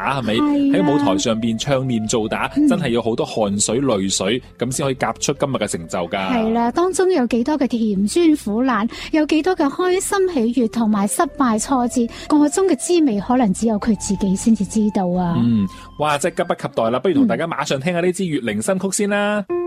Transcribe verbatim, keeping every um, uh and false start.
打，係咪？喺、啊、舞台上邊唱念做打，嗯、真係要好多汗水淚水，咁先可以夾出今日嘅成就噶。 係啦，當中有幾多嘅甜酸苦辣，有幾多嘅開心喜悅同埋失敗挫折，個中嘅滋味可能只有佢自己先至知道啊。 嗯，哇，真係急不及待啦！不如同大家馬上聽下呢支月齡新曲先啦。嗯